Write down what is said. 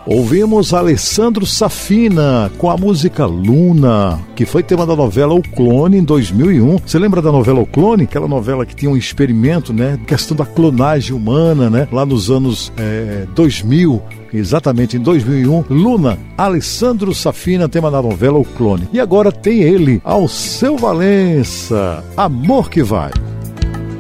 Ouvimos Alessandro Safina com a música Luna, que foi tema da novela O Clone em 2001. Você lembra da novela O Clone? Aquela novela que tinha um experimento, né? Questão da clonagem humana, né? Lá nos anos 2000. Exatamente, em 2001, Luna, Alessandro Safina, tema da novela O Clone. E agora tem ele, Alceu Valença, Amor que Vai.